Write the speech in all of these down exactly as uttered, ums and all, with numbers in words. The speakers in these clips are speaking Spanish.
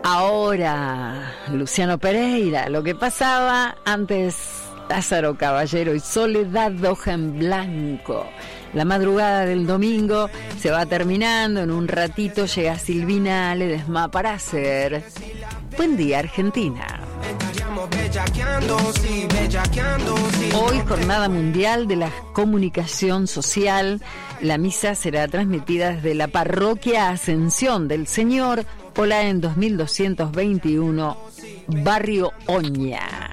Ahora, Luciano Pereira, lo que pasaba antes, Lázaro Caballero y Soledad Hoja en Blanco. La madrugada del domingo se va terminando, en un ratito llega Silvina Ledesma para hacer Buen Día Argentina. Hoy, Jornada Mundial de la Comunicación Social. La misa será transmitida desde la Parroquia Ascensión del Señor, Pola en dos mil doscientos veintiuno, Barrio Oña.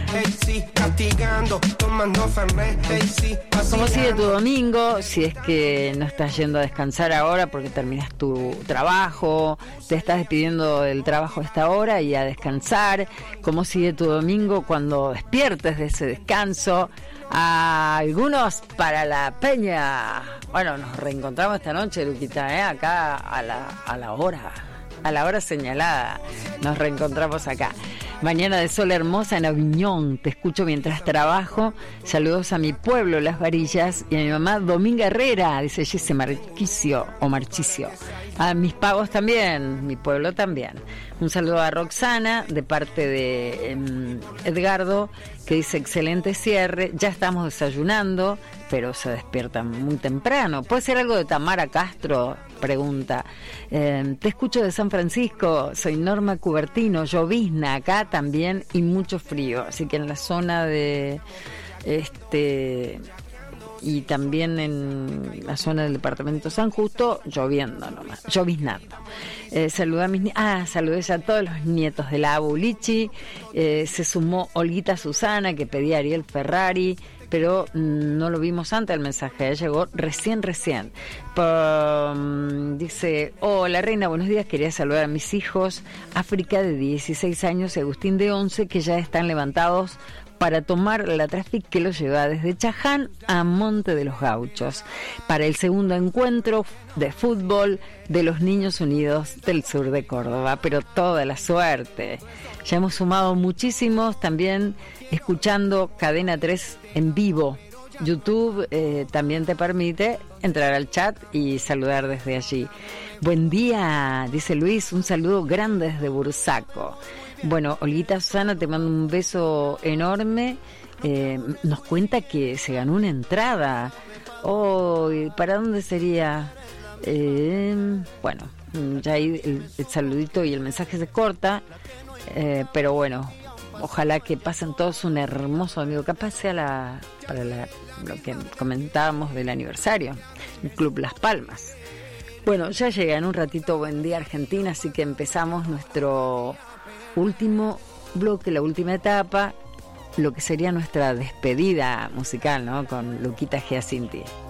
¿Cómo sigue tu domingo? Si es que no estás yendo a descansar ahora porque terminas tu trabajo, te estás despidiendo del trabajo a esta hora y a descansar. ¿Cómo sigue tu domingo cuando despiertes de ese descanso? A algunos para la peña. Bueno, nos reencontramos esta noche, Luquita, ¿eh? Acá a la, a la hora. A la hora señalada nos reencontramos acá. Mañana de sol hermosa en Aviñón. Te escucho mientras trabajo. Saludos a mi pueblo, Las Varillas, y a mi mamá Dominga Herrera, dice Jesse Marquicio o Marchicio. A mis pagos también, mi pueblo también. Un saludo a Roxana de parte de eh, Edgardo, que dice excelente cierre. Ya estamos desayunando, pero se despiertan muy temprano. ¿Puede ser algo de Tamara Castro? Pregunta. Eh, te escucho de San Francisco, soy Norma Cubertino, llovizna acá también y mucho frío, así que en la zona de este y también en la zona del departamento San Justo, lloviendo nomás, lloviznando. Eh, saludé a mis ni- ah, saludé ya a todos los nietos de la Abulichi. Eh, se sumó Olguita Susana, que pedía Ariel Ferrari, pero mm, no lo vimos antes el mensaje, llegó recién, recién. Por, um, dice, hola Reina, buenos días, quería saludar a mis hijos, África de dieciséis años y Agustín de once, que ya están levantados para tomar la Traffic que los lleva desde Chaján a Monte de los Gauchos, para el segundo encuentro de fútbol de los Niños Unidos del sur de Córdoba, pero toda la suerte. Ya hemos sumado muchísimos, también escuchando Cadena tres en vivo. YouTube eh, también te permite entrar al chat y saludar desde allí. Buen día, dice Luis, un saludo grande desde Bursaco. Bueno, Olguita Susana, te mando un beso enorme. Eh, nos cuenta que se ganó una entrada. Oh, ¿para dónde sería? Eh, bueno, ya ahí el, el saludito y el mensaje se corta. Eh, pero bueno, ojalá que pasen todos un hermoso domingo. Capaz sea la, para la, lo que comentábamos del aniversario, el Club Las Palmas. Bueno, ya llega en un ratito Buen Día Argentina, así que empezamos nuestro último bloque, la última etapa, lo que sería nuestra despedida musical, ¿no? Con Luquita Giacinti.